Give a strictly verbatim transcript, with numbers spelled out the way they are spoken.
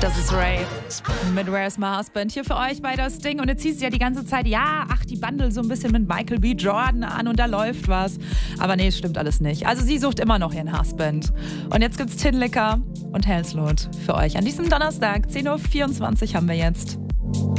Das ist Ray mit Where's My Husband hier für euch bei das Ding. Und jetzt hieß es ja die ganze Zeit, ja, ach, die Bundle so ein bisschen mit Michael B. Jordan an und da läuft was. Aber nee, stimmt alles nicht. Also sie sucht immer noch ihren Husband. Und jetzt gibt's Tinlicker und Hellslot für euch an diesem Donnerstag. zehn Uhr vierundzwanzig haben wir jetzt.